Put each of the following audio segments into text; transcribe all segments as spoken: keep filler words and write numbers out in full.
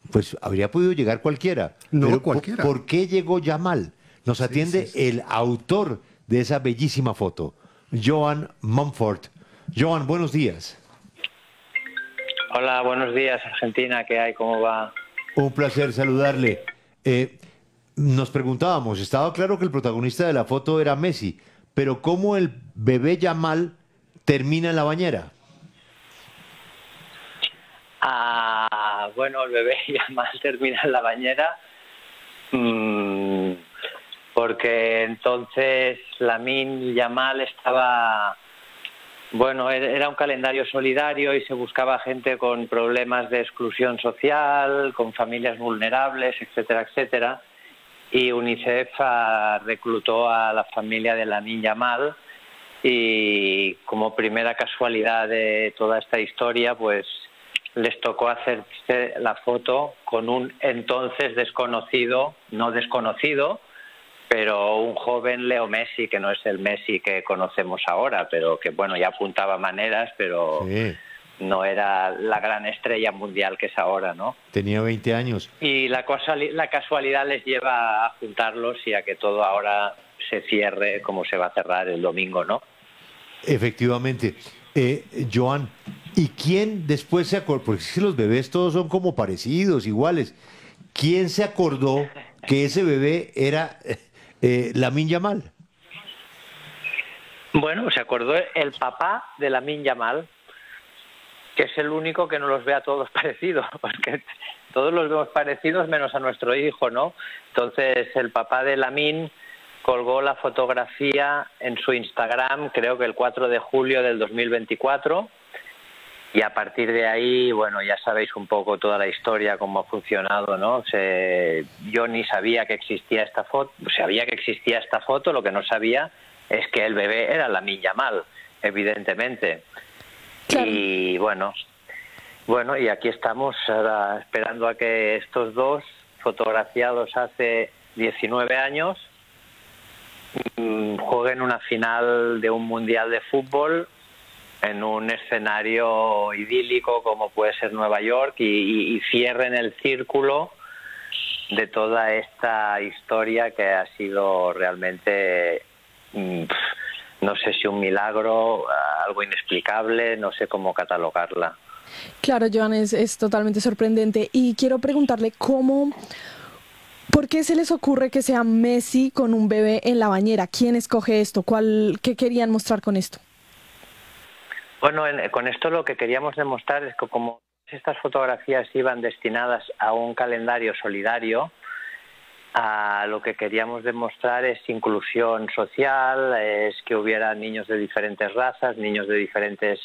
pues habría podido llegar cualquiera. No, Pero, cualquiera. ¿por qué llegó Yamal? Nos atiende sí, sí. el autor de esa bellísima foto, Joan Mumford. Joan, buenos días. Hola, buenos días, Argentina, ¿qué hay? ¿Cómo va? Un placer saludarle. Eh, nos preguntábamos, estaba claro que el protagonista de la foto era Messi, pero ¿cómo el bebé Yamal termina en la bañera? Ah, bueno, el bebé Yamal termina en la bañera mmm, porque entonces Lamine Yamal estaba... Bueno, era un calendario solidario y se buscaba gente con problemas de exclusión social, con familias vulnerables, etcétera, etcétera. Y UNICEF reclutó a la familia de Lamine Yamal y como primera casualidad de toda esta historia, pues les tocó hacerse la foto con un entonces desconocido, no desconocido, pero un joven Leo Messi, que no es el Messi que conocemos ahora, pero que bueno, ya apuntaba maneras, pero Sí. no era la gran estrella mundial que es ahora, ¿no? Tenía veinte años. Y la, cosa, la casualidad les lleva a juntarlos y a que todo ahora se cierre como se va a cerrar el domingo, ¿no? Efectivamente. Eh, Joan, ¿y quién después se acordó? Porque es que los bebés todos son como parecidos, iguales. ¿Quién se acordó que ese bebé era eh, Lamine Yamal? Bueno, se acordó el papá de Lamine Yamal, que es el único que no los ve a todos parecidos, porque todos los vemos parecidos menos a nuestro hijo, ¿no? Entonces el papá de Lamine colgó la fotografía en su Instagram, creo que el cuatro de julio del dos mil veinticuatro, y a partir de ahí, bueno, ya sabéis un poco toda la historia, cómo ha funcionado, ¿no? Se, yo ni sabía que existía esta foto, sabía que existía esta foto, lo que no sabía es que el bebé era Lamine Yamal, evidentemente. Claro. Y bueno, bueno, y aquí estamos ahora esperando a que estos dos, fotografiados hace diecinueve años, jueguen una final de un mundial de fútbol en un escenario idílico como puede ser Nueva York y, y, y cierren el círculo de toda esta historia que ha sido realmente, no sé si un milagro, algo inexplicable, no sé cómo catalogarla. Claro, Joan, es, es totalmente sorprendente y quiero preguntarle cómo... ¿Por qué se les ocurre que sea Messi con un bebé en la bañera? ¿Quién escoge esto? ¿Cuál, qué querían mostrar con esto? Bueno, en, con esto lo que queríamos demostrar es que como estas fotografías iban destinadas a un calendario solidario, a lo que queríamos demostrar es inclusión social, es que hubiera niños de diferentes razas, niños de diferentes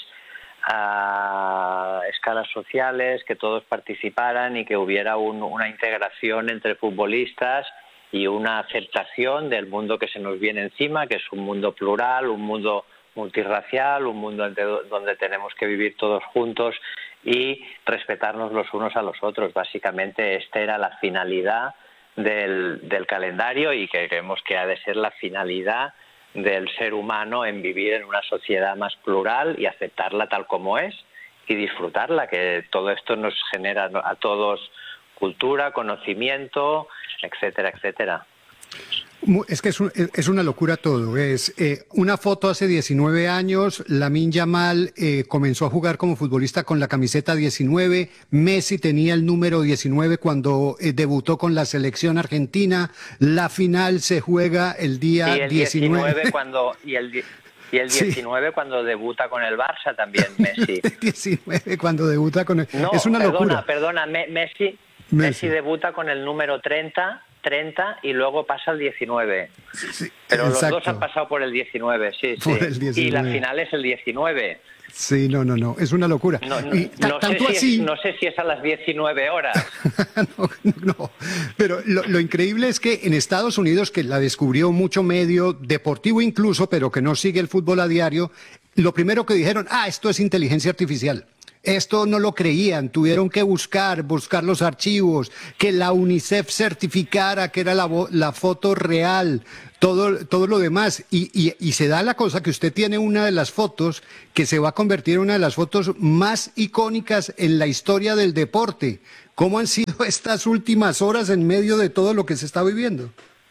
a escalas sociales, que todos participaran y que hubiera un, una integración entre futbolistas y una aceptación del mundo que se nos viene encima, que es un mundo plural, un mundo multirracial, un mundo donde tenemos que vivir todos juntos y respetarnos los unos a los otros. Básicamente esta era la finalidad del, del calendario y que creemos que ha de ser la finalidad del ser humano en vivir en una sociedad más plural y aceptarla tal como es y disfrutarla, que todo esto nos genera a todos cultura, conocimiento, etcétera, etcétera. Es que es, un, es una locura todo. Es eh, una foto hace diecinueve años, Lamine Yamal eh, comenzó a jugar como futbolista con la camiseta diecinueve, Messi tenía el número diecinueve cuando eh, debutó con la selección argentina, la final se juega el día y el diecinueve. diecinueve cuando y el y el diecinueve sí. cuando debuta con el Barça también Messi. diecinueve cuando debuta con el... No, es una perdona, locura. Perdona, Messi, Messi Messi debuta con el número treinta treinta y luego pasa al diecinueve. Sí, pero exacto. Los dos han pasado por el diecinueve, sí, por sí. El diecinueve. Y la final es el diecinueve. Sí, no, no, no, es una locura. No, no, y no, sé, si así... es, no sé si es a las diecinueve horas. no, no, pero lo, lo increíble es que en Estados Unidos, que la descubrió mucho medio deportivo incluso, pero que no sigue el fútbol a diario, lo primero que dijeron, ah, esto es inteligencia artificial. Esto no lo creían, tuvieron que buscar, buscar los archivos, que la UNICEF certificara que era la, la foto real, todo, todo lo demás. Y, y, y se da la cosa que usted tiene una de las fotos que se va a convertir en una de las fotos más icónicas en la historia del deporte. ¿Cómo han sido sentido estas últimas horas en medio de todo lo que se está viviendo?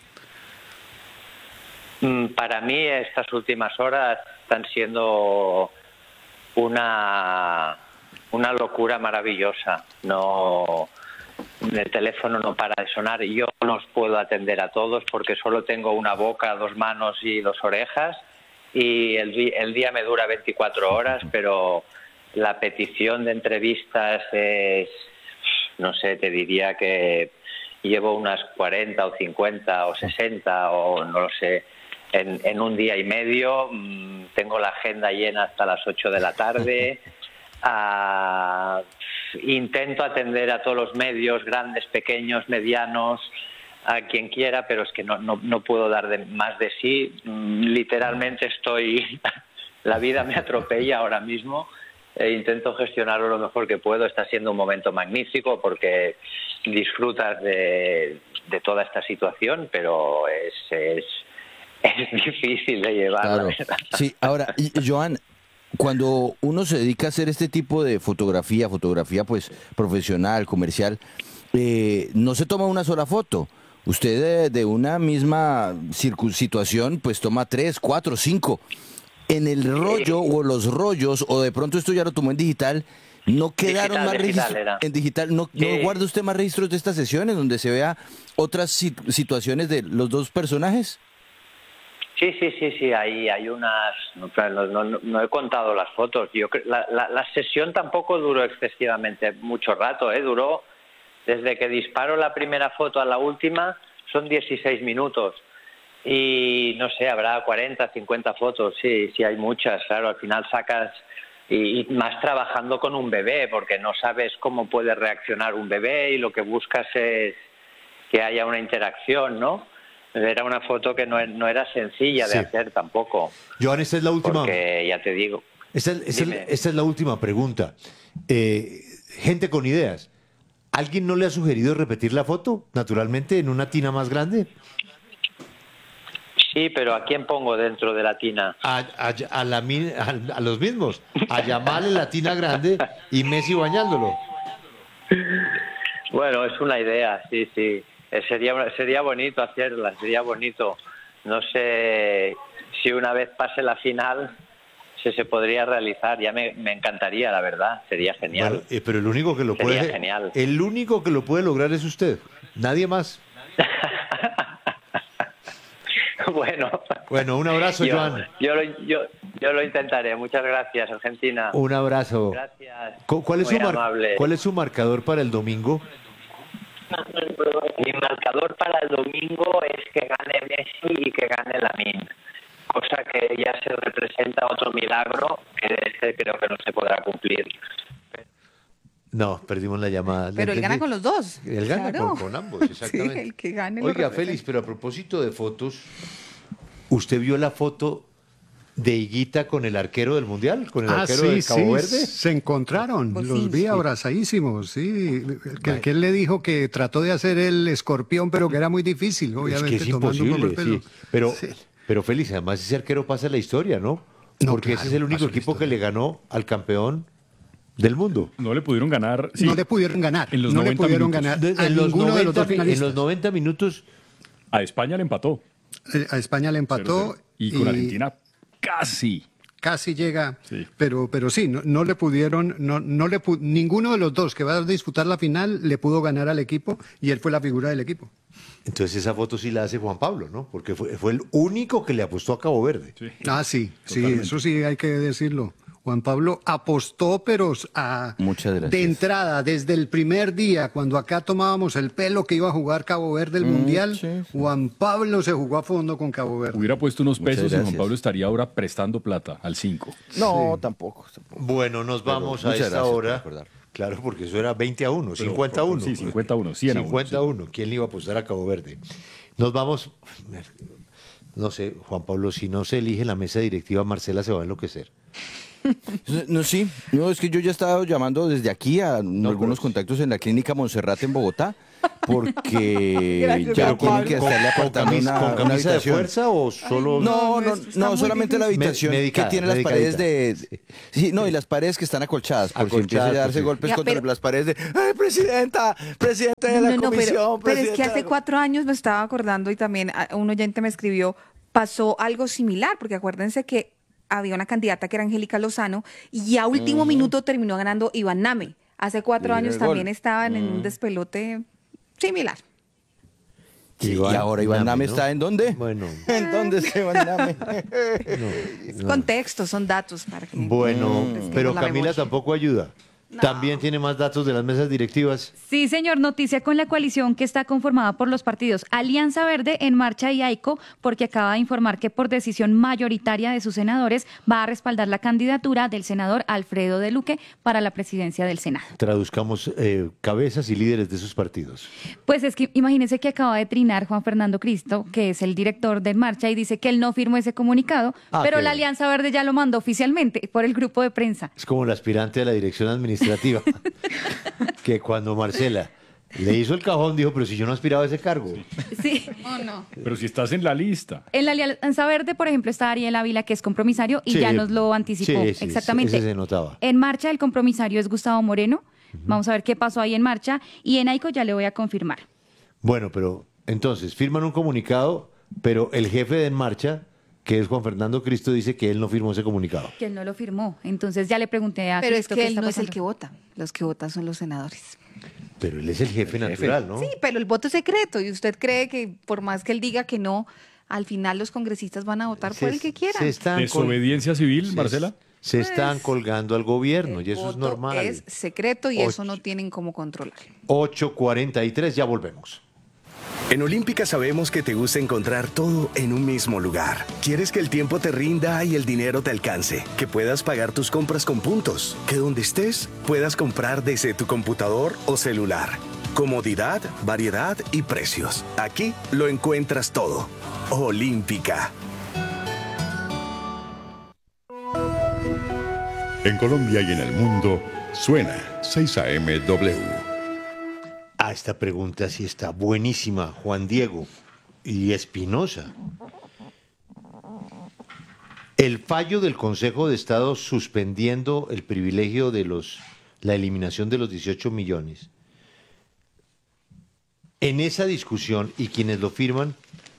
Para mí estas últimas horas están siendo una, una locura maravillosa. No, el teléfono no para de sonar. Yo no os puedo atender a todos porque solo tengo una boca, dos manos y dos orejas. Y el, el día me dura veinticuatro horas, pero la petición de entrevistas es, no sé, te diría que llevo unas cuarenta o cincuenta o sesenta o no lo sé. En, en un día y medio, mmm, tengo la agenda llena hasta las ocho de la tarde. Uh, intento atender a todos los medios, grandes, pequeños, medianos, a quien quiera, pero es que no, no, no puedo dar de, más de sí. Mm, literalmente estoy... la vida me atropella ahora mismo. E intento gestionarlo lo mejor que puedo. Está siendo un momento magnífico porque disfrutas de, de toda esta situación, pero es... es Es difícil de llevar, claro. La verdad. Sí, ahora, Joan, cuando uno se dedica a hacer este tipo de fotografía, fotografía pues profesional, comercial, eh, no se toma una sola foto. Usted de, de una misma situación pues toma tres, cuatro, cinco. En el rollo o los rollos, o de pronto esto ya lo tomó en digital, ¿no quedaron digital, más registros en digital? ¿No, sí. ¿No guarda usted más registros de estas sesiones donde se vea otras sit- situaciones de los dos personajes? Sí, sí, sí, sí, hay, hay unas... No, no, no, no he contado las fotos. Yo la, la, la sesión tampoco duró excesivamente mucho rato, ¿eh? Duró desde que disparo la primera foto a la última, son dieciséis minutos. Y no sé, habrá cuarenta, cincuenta fotos, sí, sí hay muchas, claro, al final sacas... Y, y más trabajando con un bebé, porque no sabes cómo puede reaccionar un bebé y lo que buscas es que haya una interacción, ¿no? Era una foto que no, no era sencilla de sí. hacer tampoco. Joan, esta es la última. Porque ya te digo. Esta, esta, esta es la última pregunta. Eh, gente con ideas. ¿Alguien no le ha sugerido repetir la foto, naturalmente, en una tina más grande? Sí, pero ¿a quién pongo dentro de la tina? A, a, a, la, a, a los mismos. A Yamal en la tina grande y Messi bañándolo. Bueno, es una idea, sí, sí. Sería, sería bonito hacerla, sería bonito. No sé si una vez pase la final se, se podría realizar. Ya me, me encantaría, la verdad. Sería genial. Bueno, eh, pero el único que lo sería puede, genial. El único que lo puede lograr es usted. Nadie más. bueno. Bueno, un abrazo, yo, Joan. Yo lo, yo, yo lo intentaré. Muchas gracias, Argentina. Un abrazo. Gracias. ¿Cuál es, Muy su, mar, amable. ¿Cuál es su marcador para el domingo? Mi marcador para el domingo es que gane Messi y que gane Lamine, cosa que ya se representa otro milagro que este creo que no se podrá cumplir. No, perdimos la llamada. Pero él gana con los dos. Él gana claro. con, con ambos, exactamente. Sí, el que gane. Oiga, Félix, pero a propósito de fotos, ¿usted vio la foto de Higuita con el arquero del Mundial? ¿Con el ah, arquero sí, de Cabo sí, Verde? Se encontraron, pues los sí, vi sí. abrazadísimos, sí. Que, que él le dijo que trató de hacer el escorpión, pero que era muy difícil, obviamente. Es que es tomando imposible, un poco el sí. peso. Pero, Sí. pero Félix, además ese arquero pasa la historia, ¿no? No, Porque claro, ese es el único pasó la equipo que historia. le ganó al campeón del mundo. No le pudieron ganar. Sí, no le pudieron ganar. en los no le noventa pudieron minutos. ganar De- a en, los ninguno de los noventa, dos mi- en finalistas. los noventa minutos, a España le empató. Eh, A España le empató. cero cero. Y con Argentina casi. Casi llega, Sí. pero pero sí, no, no le pudieron, no, no le pu- ninguno de los dos que va a disputar la final le pudo ganar al equipo y él fue la figura del equipo. entonces esa foto sí la hace Juan Pablo, ¿no? Porque fue, fue el único que le apostó a Cabo Verde. Sí. Ah, sí, sí, Totalmente. eso sí hay que decirlo. Juan Pablo apostó, pero a, Muchas gracias. de entrada, desde el primer día, cuando acá tomábamos el pelo que iba a jugar Cabo Verde el Mundial, sí, sí. Juan Pablo se jugó a fondo con Cabo Verde. Hubiera puesto unos Muchas pesos y Juan gracias. Pablo estaría ahora prestando plata al cinco. No, tampoco, tampoco. Bueno, nos Pero vamos a muchas esta gracias por hora. recordar. Claro, porque eso era veinte a uno, Pero, cincuenta a uno. sí, cincuenta a uno, cien a uno, cincuenta a uno. ¿Quién le iba a apostar a Cabo Verde? Nos vamos, no sé, Juan Pablo, si no se elige la mesa directiva, Marcela se va a enloquecer. No, sí, no, es que yo ya he estado llamando desde aquí a algunos pero- contactos en la clínica Monserrate en Bogotá porque Gracias, ya Juan tienen Pablo. que estarle ¿Con, apartando camisa, una, con una camisa de habitación. fuerza o solo...? No, No, no, está no, muy solamente la difícil. habitación Me- que medicada, tiene las paredes de... medicadita. Sí, no, y las paredes que están acolchadas, por si empieza Acolchadas, a darse sí. golpes Ya, contra pero- las paredes de... ¡Ay, presidenta! ¡Presidente de No, la no, no, comisión! pero, pero es que presidenta de hace la- cuatro años me estaba acordando y también a- un oyente me escribió, pasó algo similar, porque acuérdense que había una candidata que era Angélica Lozano y a último minuto terminó ganando Iván Name. Hace cuatro Le dieron años el gol. también estaban en un despelote similar. Sí, Iván y ahora Iván Name, Name ¿no? está ¿en dónde? Bueno, ¿En dónde está Iván Name? Es contexto, son datos para que bueno, refresquemos pero la Camila memoria. tampoco ayuda. También tiene más datos de las mesas directivas. Sí, señor, noticia con la coalición que está conformada por los partidos Alianza Verde, En Marcha y AICO, porque acaba de informar que por decisión mayoritaria de sus senadores va a respaldar la candidatura del senador Alfredo de Luque para la presidencia del Senado. Traduzcamos eh, cabezas y líderes de esos partidos. Pues es que imagínese que acaba de trinar Juan Fernando Cristo, que es el director de En Marcha, y dice que él no firmó ese comunicado, Ah, pero qué la bien. Alianza Verde ya lo mandó oficialmente por el grupo de prensa. Es como el aspirante a la dirección administrativa, que cuando Marcela le hizo el cajón dijo, pero si yo no aspiraba a ese cargo. Sí. Pero si estás en la lista. En la Alianza Verde, por ejemplo, está Ariel Ávila, que es compromisario, y Sí, ya nos lo anticipó. sí, sí, Exactamente. ese se notaba. En Marcha, el compromisario es Gustavo Moreno. Vamos a ver qué pasó ahí en Marcha. Y en AICO ya le voy a confirmar. Bueno, pero entonces firman un comunicado, pero el jefe de En Marcha, que es Juan Fernando Cristo, dice que él no firmó ese comunicado. Que él no lo firmó. Entonces ya le pregunté a Pero es Cristo que qué él está no es el pasando. que vota, los que votan son los senadores. Pero él es el jefe natural, ¿no? Sí, pero el voto es secreto y usted cree que por más que él diga que no, al final los congresistas van a votar por el que quieran. Se están, col- ¿Desobediencia civil, se- Marcela? se están colgando al gobierno y El eso es voto normal. es secreto y Ocho. eso no tienen cómo controlar. ocho cuarenta y tres, ya volvemos. En Olímpica sabemos que te gusta encontrar todo en un mismo lugar. Quieres que el tiempo te rinda y el dinero te alcance, que puedas pagar tus compras con puntos, que donde estés puedas comprar desde tu computador o celular. Comodidad, variedad y precios. Aquí lo encuentras todo. Olímpica. En Colombia y en el mundo, suena seis A M W. Ah, esta pregunta sí está buenísima, Juan Diego y Espinosa. El fallo del Consejo de Estado suspendiendo el privilegio de los, la eliminación de los dieciocho millones. En esa discusión, y quienes lo firman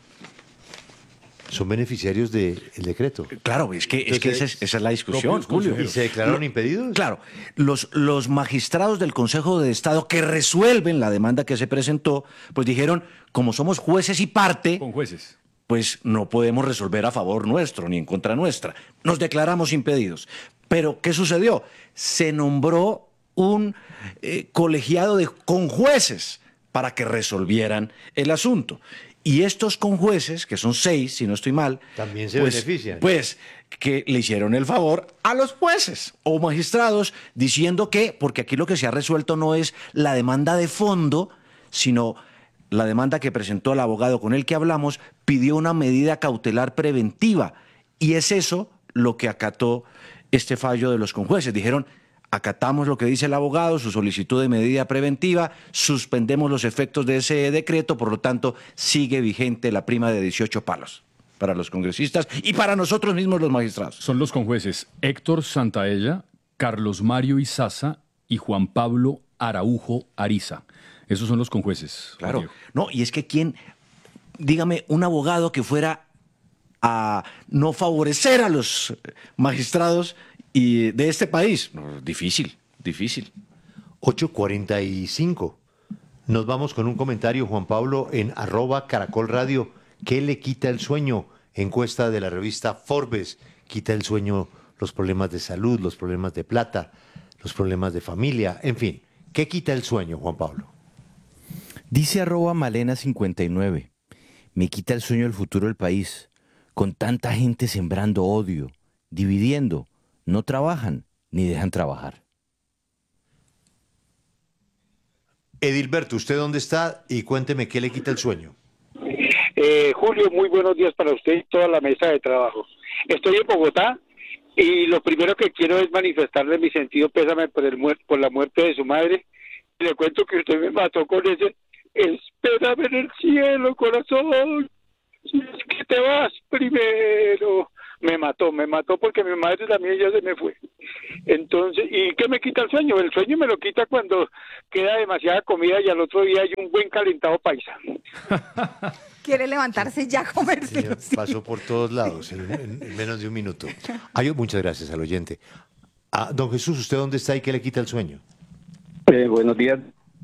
son beneficiarios del decreto. Claro, es que, es que esa, es, esa es la discusión, propios Julio. ¿Y se declararon impedidos? Claro, los, los magistrados del Consejo de Estado que resuelven la demanda que se presentó, pues dijeron, como somos jueces y parte, Con jueces. pues no podemos resolver a favor nuestro ni en contra nuestra. Nos declaramos impedidos. Pero, ¿qué sucedió? Se nombró un eh, colegiado de conjueces para que resolvieran el asunto. Y estos conjueces, que son seis, si no estoy mal, También se pues, benefician. Pues que le hicieron el favor a los jueces o magistrados diciendo que, porque aquí lo que se ha resuelto no es la demanda de fondo, sino la demanda que presentó el abogado con el que hablamos, pidió una medida cautelar preventiva. Y es eso lo que acató este fallo de los conjueces. Dijeron, acatamos lo que dice el abogado, su solicitud de medida preventiva, suspendemos los efectos de ese decreto, por lo tanto, sigue vigente la prima de dieciocho palos para los congresistas y para nosotros mismos los magistrados. Son los conjueces Héctor Santaella, Carlos Mario Izaza y Juan Pablo Araujo Ariza. Esos son los conjueces. Claro. Diego. No, y es que quién, dígame, un abogado que fuera a no favorecer a los magistrados y de este país. No, difícil, difícil. ocho cuarenta y cinco. Nos vamos con un comentario, Juan Pablo, en arroba Caracol Radio. ¿Qué le quita el sueño? Encuesta de la revista Forbes. Quita el sueño los problemas de salud, los problemas de plata, los problemas de familia, en fin. ¿Qué quita el sueño, Juan Pablo? Dice arroba Malena cincuenta y nueve. Me quita el sueño el futuro del país. Con tanta gente sembrando odio, dividiendo, no trabajan ni dejan trabajar. Edilberto, ¿usted dónde está? Y cuénteme qué le quita el sueño. Eh, Julio, muy buenos días para usted y toda la mesa de trabajo. Estoy en Bogotá y lo primero que quiero es manifestarle mi sentido pésame por, el muer por la muerte de su madre. Le cuento que usted me mató con ese espérame en el cielo, corazón, si es que te vas primero. Me mató, me mató porque mi madre también ya se me fue. Entonces, ¿y qué me quita el sueño? El sueño me lo quita cuando queda demasiada comida y al otro día hay un buen calentado paisa. Quiere levantarse ya a comérselo. Sí, pasó por todos lados en, en- en menos de un minuto. Ay, muchas gracias al oyente. Ah, don Jesús, ¿usted dónde está y qué le quita el sueño? Eh, buenos días.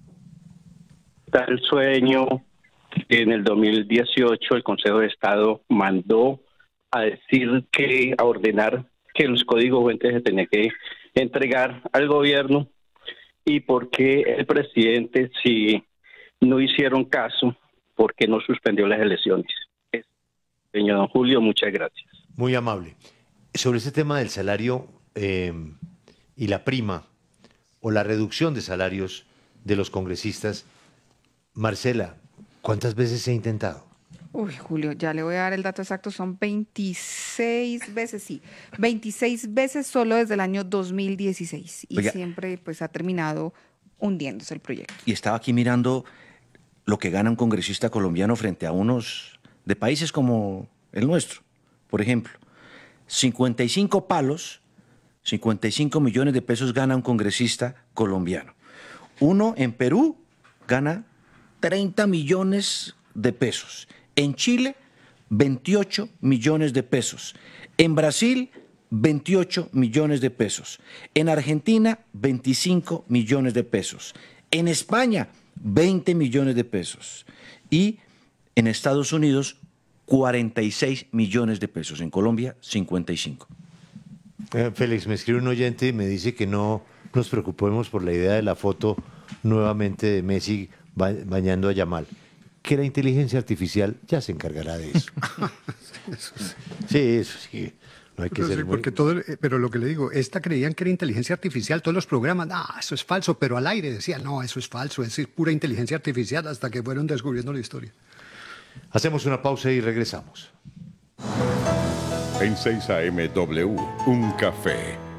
Está el sueño. En el dos mil dieciocho el Consejo de Estado mandó a decir que, a ordenar que los códigos fuentes se tenían que entregar al gobierno y por qué el presidente, si no hicieron caso, por qué no suspendió las elecciones. Señor don Julio, muchas gracias. Muy amable. Sobre este tema del salario eh, y la prima o la reducción de salarios de los congresistas, Marcela, ¿cuántas veces se ha intentado? Uy, Julio, ya le voy a dar el dato exacto, son veintiséis veces, sí, veintiséis veces solo desde el año dos mil dieciséis y Oiga. siempre pues ha terminado hundiéndose el proyecto. Y estaba aquí mirando lo que gana un congresista colombiano frente a unos de países como el nuestro. Por ejemplo, cincuenta y cinco palos, cincuenta y cinco millones de pesos gana un congresista colombiano. Uno en Perú gana treinta millones de pesos. En Chile, veintiocho millones de pesos. En Brasil, veintiocho millones de pesos. En Argentina, veinticinco millones de pesos. En España, veinte millones de pesos. Y en Estados Unidos, cuarenta y seis millones de pesos. En Colombia, cincuenta y cinco. Eh, Félix, me escribe un oyente y me dice que no nos preocupemos por la idea de la foto nuevamente de Messi ba- bañando a Yamal. Que la inteligencia artificial ya se encargará de eso. Sí, eso sí. No hay que Pero, ser sí, muy- porque todo, eh, pero lo que le digo, esta creían que era inteligencia artificial, todos los programas, no, eso es falso, pero al aire decían, no, eso es falso, es pura inteligencia artificial, hasta que fueron descubriendo la historia. Hacemos una pausa y regresamos. En seis A M W, un café